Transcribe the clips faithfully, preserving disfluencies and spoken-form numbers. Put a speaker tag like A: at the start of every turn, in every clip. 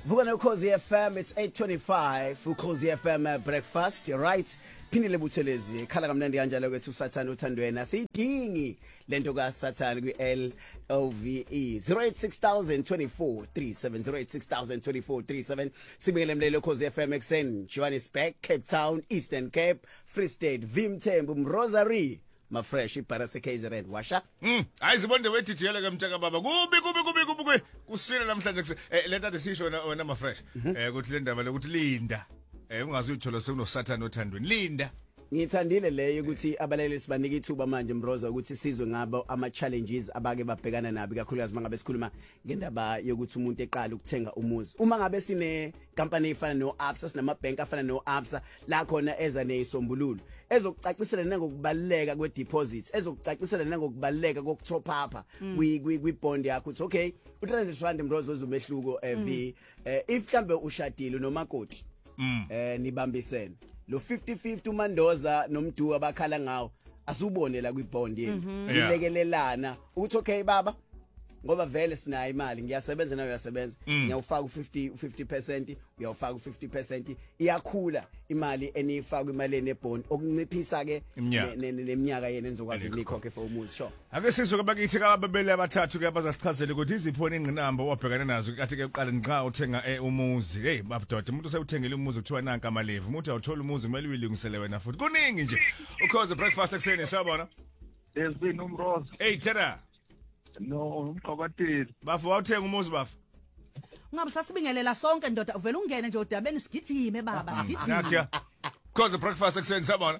A: Vuka no Ukhozi F M, it's eight twenty-five, Ukhozi F M uh, breakfast, right? Phindile Buthelezi, khala kamnandi kanjalo kwethu Sathane uthandweni asidingi lento ka Sathane kwi L O V E zero eight six thousand twenty-four thirty-seven zero eight six thousand twenty-four thirty-seven Sibingele mlelo Ukhozi F M Exen, Johannesburg, Cape Town, Eastern Cape, Free State, Vimthembu, Mrosary. Ma fresh ibarase K Z N washa
B: mm ayizibonde wethi jela ke mtaka baba kubi kubi kubi kubi kusile namhlanje eh lento athi sisho wena wena ma fresh eh ukuthi le ndaba lokuthi linda eh ungazuyithola sekunoSathane othandweni linda
A: ngithandile leyo ukuthi abaleleli sibanike ithuba manje Mroza ukuthi sizwe ngabo ama challenges abake babhekana nabi kakhulukazi mangabe sikhuluma ngendaba yokuthi umuntu eqala ukuthenga umuzi uma ngabe sine company efana no Absa sinama bank afana no Absa la khona eza neyisombululo ezokucacisela nangokubaleka kwe deposits ezokucacisela nangokubaleka kokutop up kwi kwi bond yakho uthi okay u three hundred rand Mroza uzumehluko ev if mhlambe ushadile nomakoti eh nibambisene lo fifty fifty uMandoza nomDuka abakhala ngawo asubone la kwibond yenu ilekelelana ukuthi okay baba ngoba vele sinayo imali ngiyasebenza nayo uyasebenza ngiyawufaka u50 u50 percent uyawufaka u50 percent iyakhula imali enifaka imali enebond okunciphisa ke neminyaka yena enizokwazi ukuyikhokhe for umuzi sure
B: ake sizwe kabakithi kababele abathathu ke bazasichazela ukuthi iziphone ingqinamba wabhekana nazo kathi ke uqala nqa uthenga umuzi hey babudoda umuntu usewuthengele umuzi kuthiwa nanka amalevu umuntu awuthola umuzi kumele uyilungisele wena futhi kuningi nje ukhoze breakfast ekseni sabona
C: Ezini uMroza
B: hey tena
C: no umqobateli
B: bafu wawuthenga umuzi bafu
D: Ngabe sasibingelela sonke ndoda uvela ungene nje odabeni sigijime baba sigijime
B: Nakya Cause breakfast ekseni sabona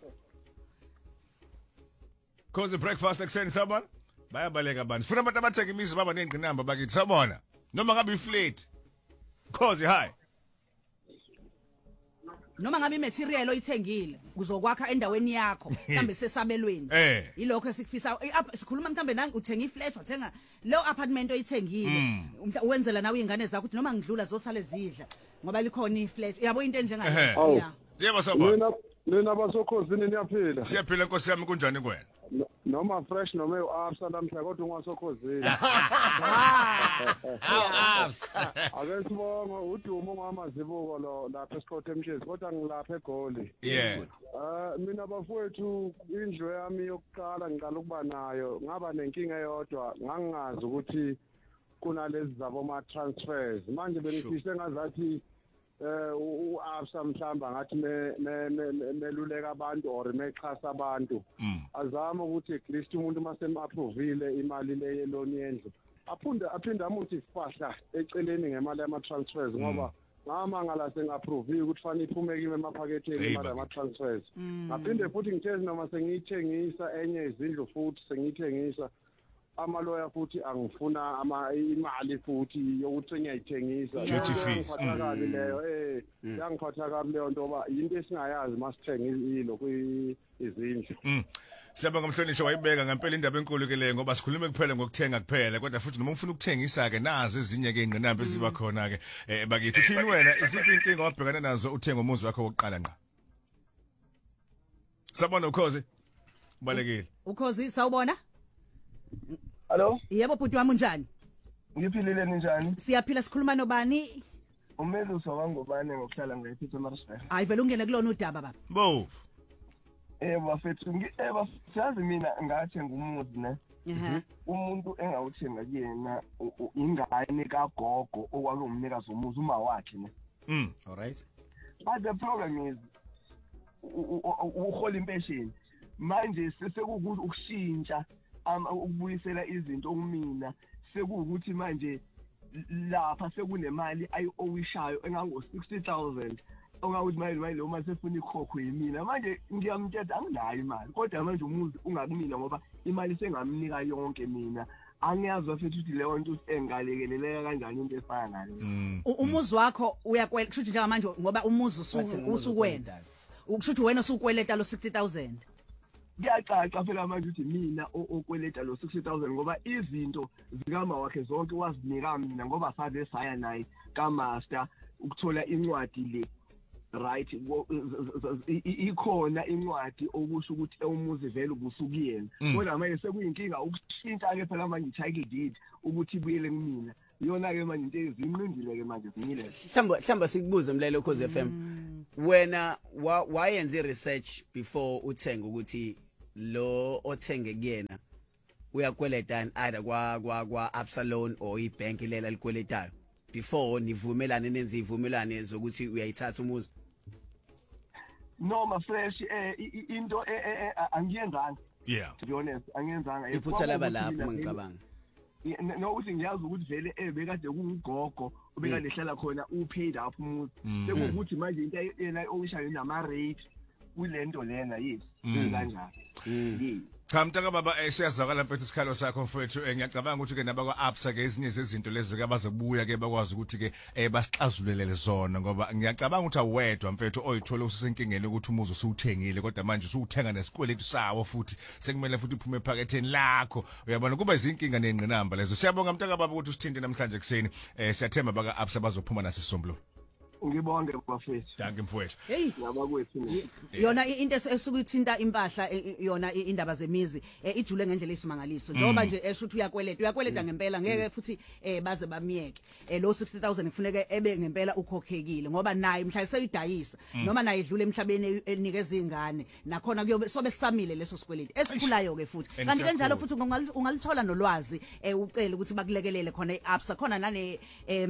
B: Cause breakfast ekseni sabona bayabaleka abantu funa abantu abathenga imizi baba nengqinamba bakithi sabona noma ngabe iflat Cause hi
D: noma ngabe imaterial oyithengile kuzokwakha endaweni yakho mhlambe sesabelweni yilokho esikufisa sikhuluma mhlambe nangi uthenga iflat wathenga lo apartment oyithengile uwenzela nawe ingane zakho ukuthi noma ngidlula zosale zidla ngoba likhona iflat yabo into enjengaleyo
B: yeah yebo sabona
C: nina basokhosini niyaphila
B: siyaphila Nkosi yami kunjani kwena
C: noma fresh noma uAbsa lamhla kodwa ungasokhosini
B: Absa
C: ake sibonga uDumo ngamazibuko lo lapha eSport Mchezi kodwa ngilapha eGoli
B: yeah
C: eh mina bafowethu indlu yami yokuqala ngiqala ukuba nayo ngaba nenkinga eyodwa ngangingazi ukuthi kunalezi zabo ma transfers manje bengifihle ngazathi eh uAbsa mhlamba ngathi meluleka abantu or mexhasa abantu azama ukuthi at least umuntu masem approvile imali le loan yendlu aphinda aphinda amuthi ifahla eceleni ngemali yama transfers ngoba ngamangala sengaapprove ukuthi fanele iphume kimi emaphaketheni imali yama transfers ngaphinde futhi ngithezi noma sengiyithengisa enye izindlu futhi sengiyithengisa amaloya futhi angifuna ama imali futhi yokuthi ngiyayithengisa
B: duty fees
C: ngiphathakali leyo eh yangiphathakali leyo nto ba into esingayazi masithenga ilo kwizindlu
B: Siyabonga mhlonishwa wayibeka ngempela indaba enkulu ke le ngoba sikhulume kuphela ngokuthenga kuphela kodwa futhi noma ufuna ukuthengisa ke nazi ezinye ke ingqinamba eziba khona ke eh bakithi uthini wena isiphi inkinga wabhekana nazo uthenga umuzi wakho wokuqala ngqa Sabona Ukhozi balekile
D: Ukhozi sawubona
E: Hello
D: Yebo bhuti wami unjani
E: Ngiphilile njani
D: Siyaphila sikhuluma nobani
E: Umeluso wangobane ngokuhlala ngePieter Maritzburg
D: Hayi vele ungene kulona udaba baba
B: Bovu
E: Eh bafethu ngiyeba siyazi mina ngathi ngumuzi ne
D: ehe
E: umuntu engawuthenga kuyena ingane kagogo okwake umnikazi womuzi uma wakhe ne
B: mm
A: all right
E: but the problem is uhola impesheni manje sekukuthi ukushintsha ukubuyisela izinto kumina sekukuthi manje lapha sekunemali ayowishayo engango sixty thousand ongakuthi manje manje lo mase sefuna ikhokho yimina manje ngiyamthetha anginayo imali kodwa manje umuzi ungakumina ngoba imali sengamnika yonke mina angiyazi futhi ukuthi leyo nto engalekeleleka kanjani into efana nale
D: umuzi wakho uyakwela kusho nje manje ngoba umuzi usukwenda ukusho wena usukweleta lo sixty thousand
E: Kuyacaca phela manje ukuthi mina okweleta lo sixty thousand ngoba izinto zikama wakhe zonke wazinika mina ngoba sabe saya naye kaMaster ukuthola incwadi le right ikhona incwadi okusho ukuthi umuzi vele ubusukuyena kodwa manje sekuyinkinga ukushintsha ke phela manje title deed ukuthi ibuyele kumina yona ke manje into ezimlindile ke manje zimile
A: Hlamba hlamba sikubuze mlelo Ukhozi F M wena wayenza research before uthenga ukuthi lo othenge kuyena uyakweleta either kwa kwa kwa Absa loan or ibank lela likweletayo before nivumelane nenze ivumelane zokuthi uyayithatha umuzi
E: noma fresh eh into angiyenzanga
B: yeah
E: to be honest angiyenzanga
A: iphutha laba lapho mangicabanga
E: no uthi ngiyazi ukuthi vele ebekade kungugogo obekade hlala khona upaid up umuzi sekuthi manje into yena oyishayo nama rate kulento lena yes kanjalo yini
B: Cha mntaka baba siyazwakala mfethu isikhalo sakho mfethu ngiyacabanga ukuthi ke nabakwa Absa ke ezinye zezinto lezo ke bazobuya ke bakwazi ukuthi ke basixazulelele zona ngoba ngiyacabanga ukuthi awedwa mfethu oyithola usesenkingeni ukuthi umuzi usuthengile kodwa manje usuthenga nesikweletu sawo futhi sekumele futhi uphume ephaketheni lakho uyabona kuba izinkinga nenqinamba lezo siyabonga mntaka baba ukuthi usithinte namhlanje kuseni siyathemba baka Absa bazophuma nasisombululo
E: ngibonge bafethu
B: danke mfowethu
D: hey
E: yabakwethu
D: yona into esukuthinta impahla yona indaba zemizi ijule ngendlela esimangaliso njengoba nje esho ukuthi uyakweleta uyakweleta ngempela ngeke futhi baze bamiyeke lo sixty thousand kufuneka ebe ngempela ukhokhekile ngoba naye mhlawumbe seyidayisa noma naye idlule emhlabeni enikeza izingane nakhona kuyobe sobe samile leso sikweleti esikhulayo ke futhi kanti kanjalo futhi ungalithola nolwazi ucela ukuthi bakulekelele khona iAbsa khona nane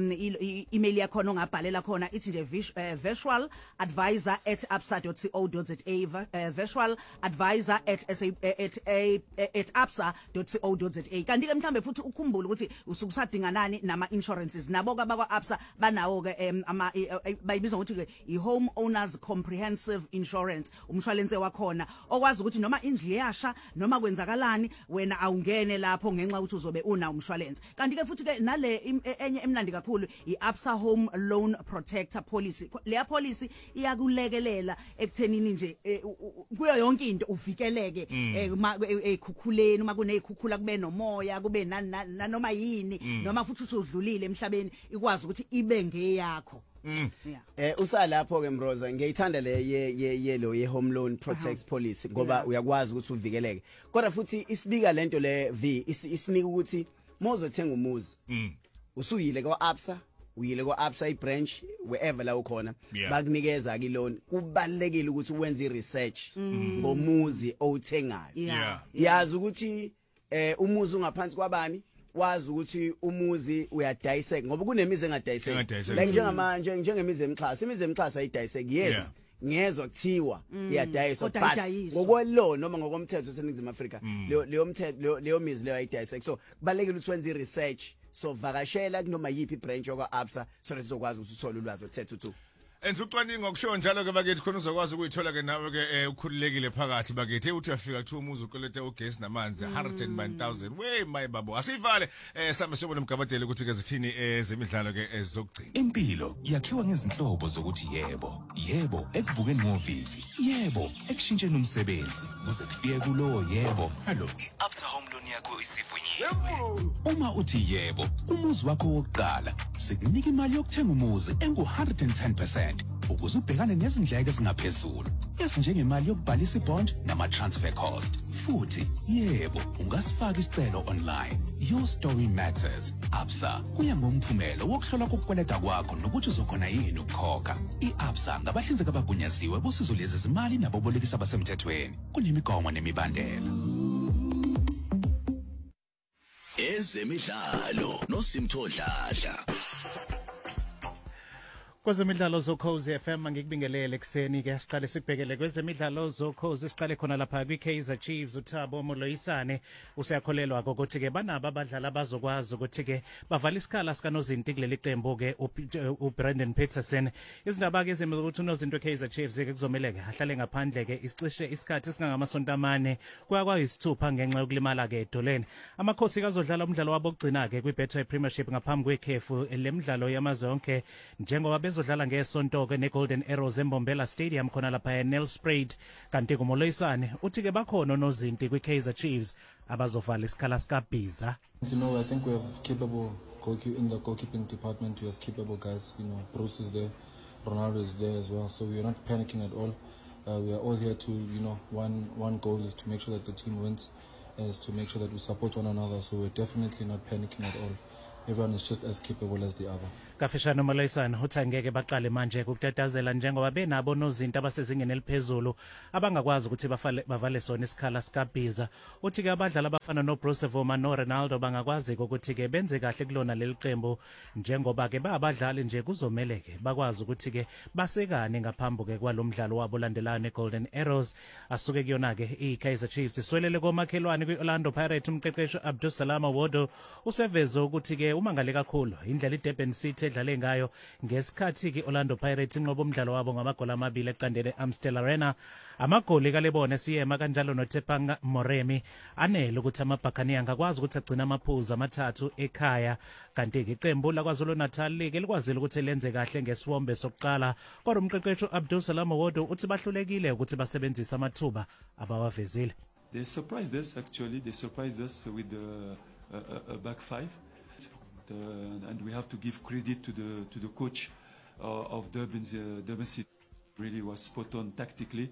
D: email yakho ongabhalela khona ithi nje virtual advisor at absa dot co dot za virtual advisor at at at absa dot co dot za kanti ke mhlambe futhi ukhumbule ukuthi usukusadinga nani nama insurances nabo ka bakwa Absa banawo ke ama bayibiza ukuthi ke i home owners comprehensive insurance umshwalense wakhona okwazi ukuthi noma indlu yasha noma kwenzakalani wena awungene lapho ngenxa ukuthi uzobe una umshwalense kanti ke futhi ke nale enye emnandi kakhulu i Absa home loan protect policy leya policy iyakulekelela ekuthenini nje kuyo yonke into uvikeleke ekhukhuleni uma kunezikhukhula kube nomoya kube nanoma yini noma futhi uthi udlulile emhlabeni ikwazi ukuthi ibe ngeyakho
A: eh usalapho ke Mroza ngiyithanda le ye ye lo ye home loan protect policy ngoba uyakwazi ukuthi uvikeleke kodwa futhi isibika lento le V isinika ukuthi mozothenga umuzi usuyile kwa Absa uyile kwa Absa branch wherever la ukhona bakunikeza ke loan kubalekile ukuthi uwenze iresearch ngomuzi owuthengayo yazi ukuthi eh umuzi ungaphansi kwabani wazi ukuthi umuzi uyadayiseka ngoba kunemizi engadayiseki like njengama njengemizi emxhasa imizi emxhasa ayidayiseki yes ngezwe kuthiwa iyadayiswa but ngokwelo noma ngokomthetho seningizimu Afrika leyo mthetho leyo mizi leyo ayidayiseki so kubalekile ukuthi wenze iresearch so vakashela kunoma yipi branch yakwa Absa so that sizokwazi ukuthi uthole ulwazi othethe uthu
B: enze ucwaningo ngokusho njalo ke bakithi khona uzokwazi ukuyithola ke nawe ke ukhululekile phakathi bakithi uthi uyafika kuthiwa umuzi ukoleta ugesi namanzi one hundred one thousand wey my babo asivale sambe sobona umgabadeli ukuthi ke zithini ezemidlalo ke ezokugcina
F: impilo yakhiwa ngezinhlobo zokuthi yebo yebo ekuvukeni ngovivi yebo ekushintsheni umsebenzi kuze kufike kulo yebo hello Absa home loan yakho isivunyelwe uma uthi yebo umuzi wakho wokuqala sikunika imali yokuthenga umuzi engu one hundred ten percent ukuze ubhekane nezindleko ezingaphezulu ezinjengemali yokubhalisa ibond nama transfer cost futhi yebo ungasifaka isicelo online your story matters Absa kuya ngomphumelo wokuhlola kokukweleta kwakho nokuthi uzokhona yini ukukhokha iAbsa ngabahlinzeki abagunyaziwe bosizo lezi zimali nabobolekisa abasemthethweni kunemigomo nemibandela
G: ezemidlalo noSimthodladla
H: kwezemidlalo zokhozi F M ngikubingelele kuseni ke siqale sibhekele kwezemidlalo zokhozi siqale khona lapha kwi Kaizer Chiefs uThabo Moloyisane useyakholelwa ukuthi ke banabo abadlali abazokwazi ukuthi ke bavala isikhala sikaNozinto kuleli qembu ke uBrandon Peterson izindaba ke ezimele ukuthi uNozinto Kaizer Chiefs ke kuzomeleke ahlale ngaphandle ke isicishe isikhathi singangamasonto amane kuya kwayisithupha ngenxa yokulimala ke edoleni amakhosi kazodlala umdlalo wabo ogcina ke kwi Betway Premiership ngaphambi kwekhefu lemidlalo yamazonke njengoba bezodlala ngesonto ke neGolden Arrows eMbombela Stadium khona lapha eNelspruit kanti kuMoloyisane uthi ke bakhona nozinti kwi Kaizer Chiefs abazovala isikhala sikaBhiza.
I: You know, I think we have capable goalkeeping in the goalkeeping department. We have capable guys. You know, Bruce is there, Ronaldo is there as well. So we are not panicking at all. Uh, we are all here to, you know, one one goal is to make sure that the team wins, is to make sure that we support one another. So we're definitely not panicking at all. everyone is just as capable as the other.
H: Kafishano Maloisana uthi angeke baqale manje ukutatazela njengoba benabo nozinto abasezingeni eliphezulu abangakwazi ukuthi bafale bavale sona isikhala sikabhiza. Uthi ke abadlali abafana no Bruce Voma no Ronaldo bangakwazi ukuthi ke benze kahle kulona leli qembu njengoba ke babadlali nje kuzomeleke bakwazi ukuthi ke basekane ngaphambi ke kwalomdlalo wabo landelana eGolden Arrows asuke kuyona ke iKaizer Chiefs iswelele komakhelwane kwiOrlando Pirates umqeqeshi Abdul Salam Wodo useveze ukuthi ke uma ngale kakhulu indlela iDurban City edlale ngayo ngesikhathi ke Orlando Pirates inqobo umdlalo wabo ngamagoli amabili eqandene Amstel Arena amagoli kalebone siyema kanjalo noTepanga Moremi anele ukuthi amaBuccaneers angakwazi ukuthi agcina amaphuzu amathathu ekhaya kanti ke iqembu laKwaZulu Natal ke likwazile ukuthi lenze kahle ngesiwombe sokuqala kodwa umqeqeshi Abdul Salam Wodo uthi bahlulekile ukuthi basebenzise amathuba abawavezile.
J: They surprised us actually they surprised us with the uh, uh, back five. Uh, and we have to give credit to the to the coach uh, of Durban uh, Durban City. Really was spot on tactically.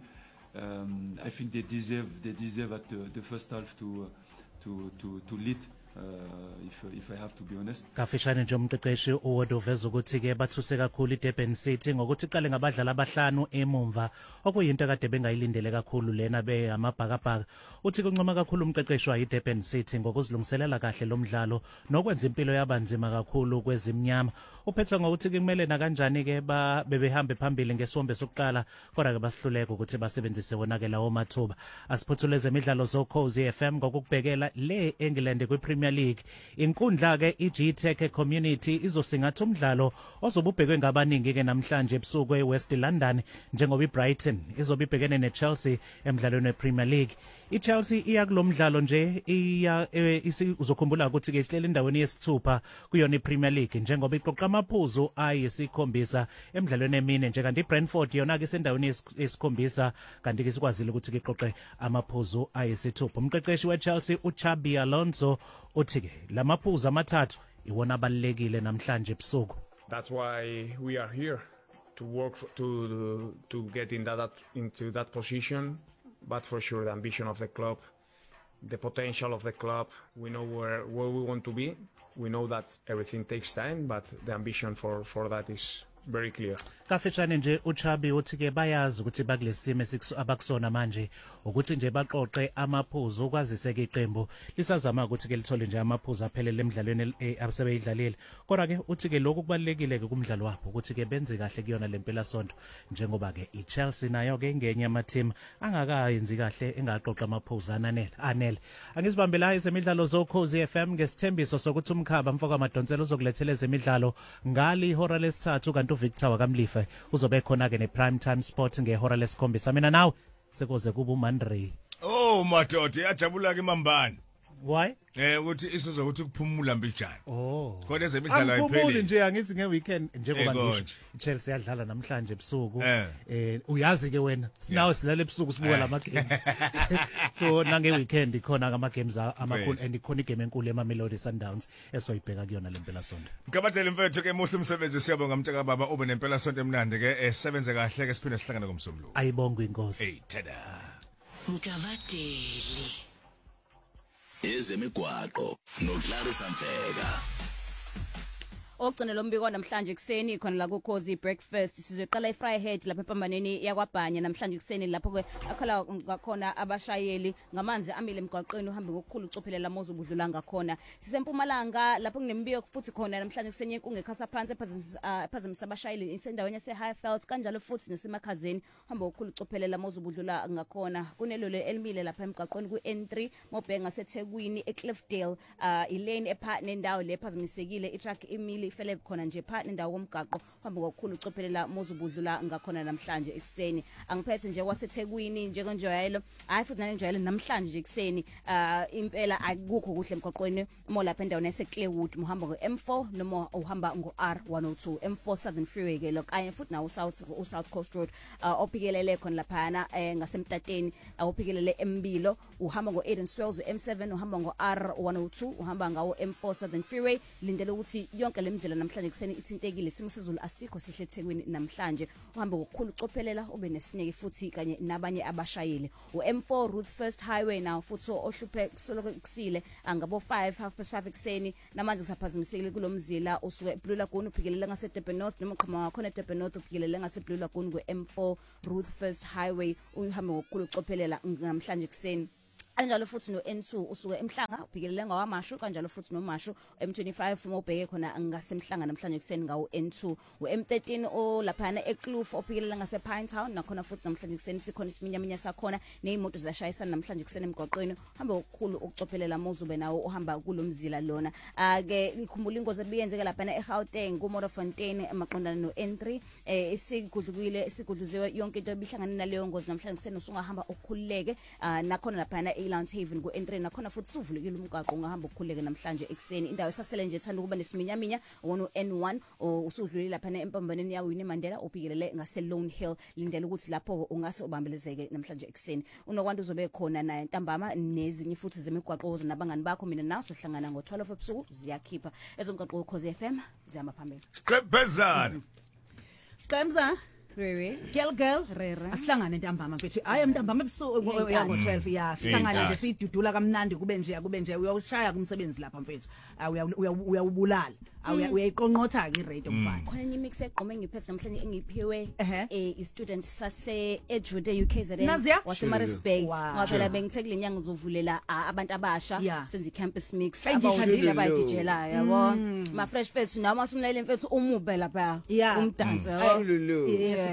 J: Um, I think they deserve they deserve at the, the first half to uh, to to to lead. Uh, if if I have to be honest.
H: Kafishane nje umqeqeshi uWodo veza ukuthi ke bathuse kakhulu iDurban City ngokuthi qale ngabadlali abahlanu emumva okuyinto kade bengayilindele kakhulu lena be amabhakabhaka. Uthi kuncoma kakhulu umqeqeshi wa iDurban City ngokuzilungiselela kahle lo mdlalo nokwenza impilo yabanzima kakhulu kwezimnyama. Uphetha ngokuthi kumele na kanjani ke ba bebehambe phambili ngesombe sokuqala kodwa ke basihluleka ukuthi basebenzise wona ke lawo mathuba. Asiphuthule zemidlalo zoKhozi F M ngokubhekela le England kwiPremier League inkundla ke iGTech Community izosingatha umdlalo ozobubhekwe ngabaningi ke namhlanje ebusuku eWest London njengoba iBrighton izobe ibhekene neChelsea emidlalweni wePremier League. iChelsea iya kulomdlalo nje iya uzokhumbula ukuthi ke isihlele endaweni yesithupha kuyona iPremier League njengoba iqoqa amaphuzu ayisikhombisa emidlalweni emine nje kanti iBrentford yona ke sendaweni yesikhombisa kanti ke sikwazile ukuthi ke iqoqe amaphuzu ayisithupha. Umqeqeshi weChelsea uChabi Alonso uthi ke lamaphuzu amathathu iwona abalekile namhlanje ebusuku.
K: That's why we are here to work for, to to get in that into that position, but for sure the ambition of the club, the potential of the club, we know where where we want to be. We know that everything takes time, but the ambition for for that is very clear.
H: Kafishane nje uChabi uthi ke bayazi ukuthi bakulesimo abakusona manje ukuthi nje baqoqe amaphuzu ukwazise ke iqembu lisazama ukuthi ke lithole nje amaphuzu aphelele emidlalweni abasebeyidlalile kodwa ke uthi ke lokhu kubalekile ke kumdlalo wabo ukuthi ke benze kahle kuyona lempela sonto njengoba ke iChelsea nayo ke ngenye ama team angakayenzi kahle engaqoqa amaphuzu ananele anele. Angizibambe la izemidlalo zoKhozi F M ngesithembiso sokuthi umkhaba mfoka amadonsela uzokulethela ezemidlalo ngali ihora lesithathu kanti Victor wakamlife uzobe khona ke nePrime Time Sport ngehora lesikhombisa. Mina nawe sekuze kuba uMandri.
B: Oh madoda yajabula ke mambani.
H: Why?
B: Eh ukuthi isizokuthi kuphumula mbijana.
H: Oh.
B: Kodwa ezemidlalo ayipheli.
H: Angikuphumuli nje angithi ngeweekend njengoba ngisho iChelsea yadlala namhlanje ebusuku. Eh uyazi ke wena sinawe silale ebusuku sibuka lama games. So nange weekend khona ama games amakhulu and ikhona igame enkulu eMamelodi Sundowns esoyibheka kuyona lempela sonto.
B: Ngabadela mfethu ke muhle umsebenzi siyabonga mtaka baba ube nempela sonto emnandi ke esebenze kahle ke siphinde sihlangane ngomsombuluko.
H: Ayibonga inkosi.
B: Hey tada.
G: Ngabadeli ezemigwaqo noClarissa Mfeka.
L: Ogcina lo mbiko namhlanje kuseni khona la kuKhozi breakfast sizoqala iFryhead lapha ePambaneni yakwaBhanya namhlanje kuseni lapho ke akhala ngakhona abashayeli ngamanzi amile emgwaqeni uhambe ngokukhulu ucophelela mozo budlula ngakhona sisempumalanga lapho kunembiko futhi khona namhlanje kusenye inkungu ekhasa phansi ephazamisa abashayeli isendaweni yase Highveld kanjalo futhi nasemakhazeni uhambe ngokukhulu ucophelela mozo budlula ngakhona kunelolo elimile lapha emgwaqeni kuN three mobhenga seThekwini eCliffdale ilane epha nendawo lephazamisekile itruck imile ifele khona nje phansi indawo komgaqo uhamba ngokukhulu ucophelela mozubudlula ngakhona namhlanje ekseni angiphethe nje waseThekwini nje konjayelo hayi futhi nanjayelo namhlanje nje ekseni impela akukho kuhle emgaqweni mo lapha endaweni yaseClearwood muhamba ngoM four noma uhamba ngoR one oh two M four Southern Freeway ke lokanye futhi nawo South South Coast Road ophikelele khona laphana ngasemtateni awuphikelele eMbilo uhamba ngoAiden Swells uM seven uhamba ngoR one oh two uhamba ngawo M four Southern Freeway lindele ukuthi yonke le imzila namhlanje kuseni ithintekile simo sezulu asikho sihle eThekwini namhlanje uhambe ngokukhulu ucophelela ube nesineke futhi kanye nabanye abashayeli u M four Route First Highway now futhi ohluphe kusoloko kusile angabo five half past five ekseni namanje kusaphazimisekile kulomzila usuke eBlue Lagoon uphikelela ngase Durban North noma qhama wakho eDurban North uphikelela ngase Blue Lagoon ku M four Route First Highway uhambe ngokukhulu ucophelela namhlanje kuseni kanjalo futhi no N two usuke emhlanga uphikelela ngawamashu kanjalo futhi nomashu M twenty-five uma ubheke khona ngasemhlanga namhlanje kuseni ngawo N two u M thirteen o laphana eKloof ophikelela ngase Pinetown nakhona futhi namhlanje kuseni sikhona isiminyaminya sakhona nezimoto zashayisana namhlanje kuseni emgwaqweni hambe okukhulu ukucophelela mozube nawo uhamba kulomzila lona ake ikhumbula ingozi ebiyenzeka laphana eGauteng kuMorofontein emaqondana no N three eh isigudlukile isigudluziwe yonke into ebihlangana naleyo ngozi namhlanje kuseni usungahamba okukhululeke nakhona laphana eLounge Haven ku N three nakhona futhi suvulekile umgaqo ungahamba ukukhuleke namhlanje ekseni indawo esasele nje ethanda ukuba nesiminyaminya wona N one usudlulile laphana empambaneni yawo Winnie Mandela upikelele ngase Lone Hill lindela ukuthi lapho ungase ubambelezeke namhlanje ekseni unokwantu uzobe khona naye ntambama nezinye futhi zemigwaqo nabangani bakho mina naso hlangana ngo twelve ebusuku ziyakhipha ezomgaqo ukhoze F M zihamba phambili
B: Siqebezana
D: Siqemza
L: Rere
D: girl girl
L: Rere
D: asihlangane ntambama mfethu hayi ntambama ebusuku yango twelve ya sihlangane nje sidudula kamnandi kube nje kube nje uyawushaya kumsebenzi lapha mfethu uyawubulala uyayiqonqotha ke irate mfana
L: khona enye mix egqome ngiphethe namhlanje engiphiwe eh student sase Edgewood U K Z N waseMaritzburg ngavela bengithe kule nyanga uzovulela abantu abasha senze campus mix abawudije abayidijela yabo ma fresh face noma usumlele mfethu umube lapha umdanso
A: yabo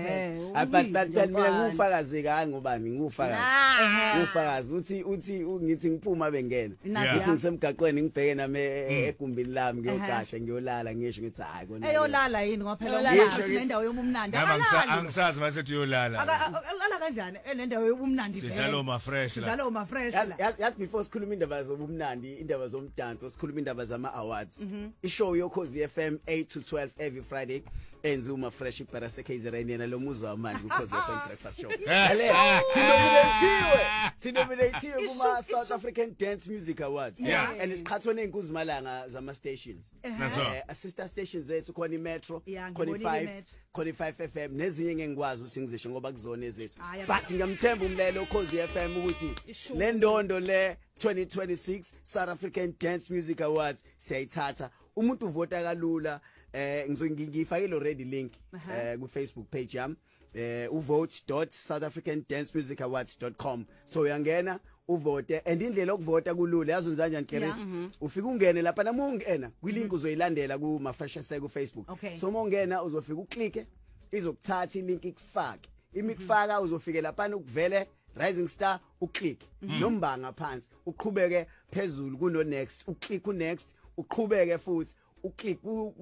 A: abathi mina ngufakazi ka ngobani ngufakazi ngufakazi uthi uthi ngithi ngiphuma bengena ngithi ngisemgaqweni ngibheke nami egumbini lami ngiyocasha ngiyolala ngisho ngithi hayi kona
D: eyolala yini ngoba phela nendawo yomumnandi
B: angisazi mase tuyolala
D: alala kanjani enendawo yomumnandi
B: vele sidlalo ma fresh la
D: sidlalo ma fresh la
A: yazi before sikhuluma indaba zobumnandi indaba zomdanso sikhuluma indaba zama awards ishow yokhozi F M eight to twelve every Friday enzuma fresh ibhara seKZN yena lo muzo wamanje ukhozi F M breakfast show sinominatiwe sinominatiwe kuma South African Dance Music Awards and isikhathone inkuzimalanga zama stations eh sister stations zethu khona iMetro khona five khona five F M nezinye ngeke ngikwazi ukuthi ngizisho ngoba kuzona ezethu but ngiyamthemba umlelo ukhozi F M ukuthi le ndondo le twenty twenty-six South African Dance Music Awards siyayithatha umuntu uvota kalula eh ngizongifakile already link eh ku Facebook page yami eh uvote dot south african dance music awards dot com so uyangena uvote and indlela yokuvota kulula yazi unza njani Clarissa ufika ungene lapha noma ungena kwilink uzoyilandela ku mafresh ku Facebook so uma ungena uzofika uklikhe izokuthatha ilink ikufake imikufaka uzofika lapha ukuvele Rising Star uklik nomba ngaphansi uqhubeke phezulu kuno next uklik ku next uqhubeke futhi uklik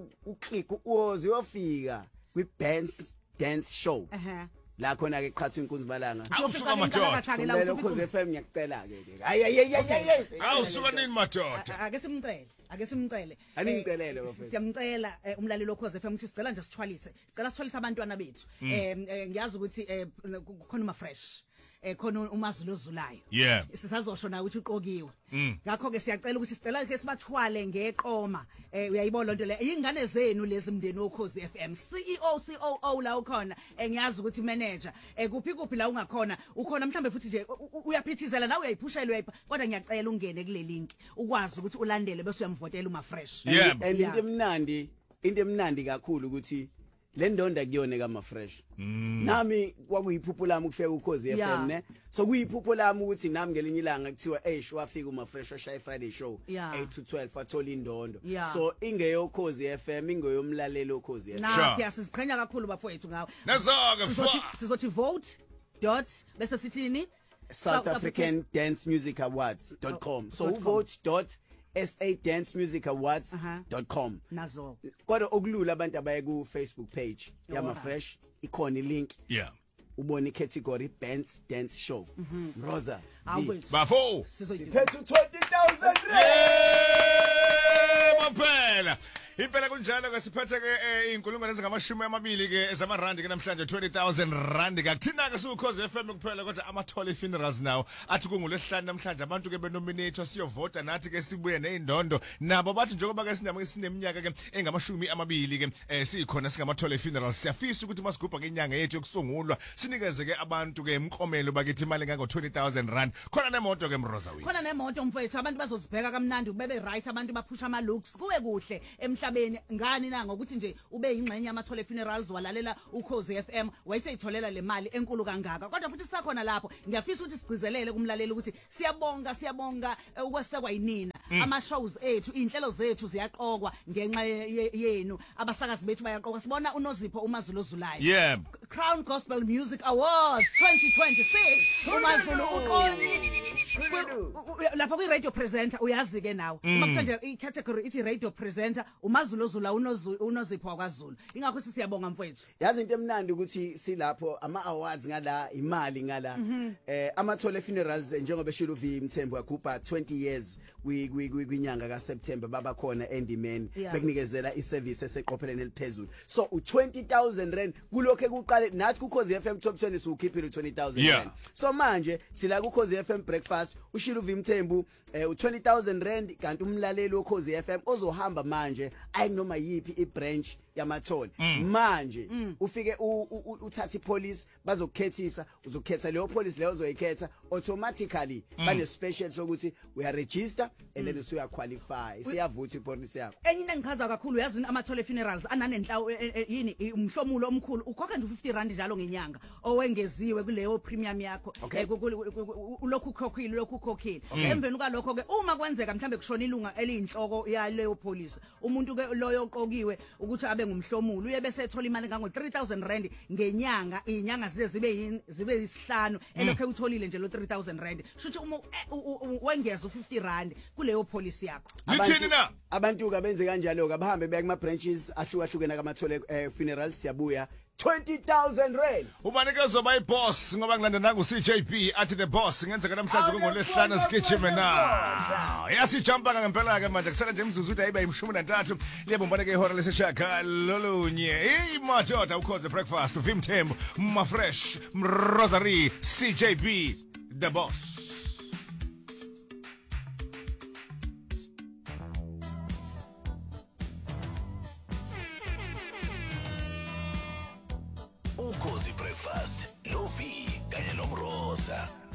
A: uklik uze uyofika kwi dance dance show la khona ke qhathwa inkunzi balanga
B: awusuka madoda
A: lelo khoze F M ngiyakucela ke hayi hayi hayi
B: awusuka nini madoda
D: ake simcele ake simcele
A: aningcelele bafethu
D: siyamcela umlaleli lokhoze F M uthi sicela nje sithwalise sicela sithwalise abantwana bethu eh ngiyazi ukuthi khona uma fresh eh khona umazulu ozulayo
B: yeah
D: sisazosho na ukuthi uqokiwe ngakho ke siyacela ukuthi sicela ke sibathwale ngeqoma eh uyayibona lonto le ingane zenu lezi mndeni okhozi F M C E O C O O la ukhona engiyazi ukuthi manager eh kuphi kuphi la ungakhona ukhona mhlambe futhi nje uyaphithizela nawe uyayiphushela uyayipha kodwa ngiyacela ungene kule link ukwazi ukuthi ulandele bese uyamvotela uma fresh
A: and into emnandi into emnandi kakhulu ukuthi le ndonda kuyona kama fresh nami kwakuyiphupho lami ukufika ukhozi F M ne so kuyiphupho lami ukuthi nami ngelinye ilanga kuthiwa eh wafika uma fresh washay Friday show eight to twelve wathola indondo so ingeyokhozi F M ingeyomlalelo okhozi F M
D: na pia siziqhenya kakhulu bafowethu ngawo
B: nazoke
D: sizothi sizothi vote dot bese sithini
A: South African Dance Music Awards dot com so vote dot S A dance music awards dot com
D: nazo
A: kodwa okulula abantu abaye ku Facebook page yama fresh ikhona ilink
B: yeah
A: ubona icategory bands dance show Rosa
B: bafo
A: sizophethe twenty thousand
B: maphela Impela kunjalo ke siphethe ke inkulungwane ezingamashumi amabili ke zamarandi ke namhlanje twenty thousand rand ke kuthina ke sukhoze F M kuphela kodwa amathole funerals now athi kungolesihlanu namhlanje abantu ke benominate siyovota nathi ke sibuye neindondo nabo bathi njengoba ke sinama sineminyaka ke engamashumi amabili ke sikhona singamathole funerals siyafisa ukuthi masigubha ngenyanga yethu yokusungulwa sinikeze ke abantu ke emklomelo bakithi imali ngango twenty thousand rand khona nemoto ke Mroza Wish
D: khona nemoto mfowethu abantu bazozibheka kamnandi bebe right abantu baphusha ama looks kube kuhle emhlabeni ngani na ngokuthi nje ube ingxenye yamathole funerals walalela ukhozi F M wayeseyitholela le mali enkulu kangaka kodwa futhi sisakhona lapho ngiyafisa ukuthi sigcizelele kumlaleli ukuthi siyabonga siyabonga ukwesekwa yinina ama shows ethu inhlelo zethu ziyaqokwa ngenxa yenu abasakazi bethu bayaqokwa sibona uNozipho uMazulu ozulayo
B: yeah
D: Crown Gospel Music Awards twenty twenty-six uMazulu uqoni lapha kwi radio presenter uyazi ke nawe uma kuthiwa nje icategory ithi radio presenter uMazulu ozula uNozipho wakwaZulu ingakho sisiyabonga mfowethu
A: yazi into emnandi ukuthi silapho ama awards ngala imali ngala eh amathole funerals njengoba eshilo uV Mthembu yakhupha twenty years kwinyanga ka September baba khona endimeni bekunikezela iservice eseqopheleni eliphezulu so u twenty thousand rand kulokho ekuqale nathi kuKhozi F M top twenty sukhiphile twenty thousand rand so manje sila kuKhozi F M breakfast ushilo uV Mthembu u twenty thousand rand kanti umlaleli woKhozi F M ozohamba manje ayinoma yipi ibranch yamathole manje ufike uthatha ipolice bazokukhethisa uzokhetha leyo police leyo ozoyikhetha automatically bane special sokuthi we are register and then usuya qualify siyavuthi ipolice yakho
D: enye into engichaza kakhulu yazini amathole funerals ananenhlawo yini umhlomulo omkhulu ukhokha nje fifty rand njalo ngenyanga owengeziwe kuleyo premium yakho ulokhu ukhokhile lokhu ukhokhile emveni kwalokho ke uma kwenzeka mhlambe kushona ilunga eliyinhloko yaleyo police umuntu ke loyo oqokiwe ukuthi abe ngumhlomulo uye bese ethola imali ngango three thousand rand ngenyanga inyanga zize zibe zibe isihlanu elokho utholile nje lo three thousand rand shuthi uma wengeza u fifty rand kuleyo policy yakho
B: lithini na
A: abantu ke benze kanjalo ke bahambe beya kuma branches ahlukahlukene kamathole funeral siyabuya twenty thousand rand
B: ubanikezo bayi boss ngoba ngilanda nangu C J B athi the boss ngenzeka namhlanje kungolesihlanu sigijime na yasijumpa ngempela ke manje kusela nje imzuzu uthi ayiba imshumi nantathu liyabombana ke ihora leseshaka lolunye imadoda ukhoze breakfast uV Mthembu ma fresh Rosary C J B the boss
G: Ukhozi breakfast no V kanye nomroza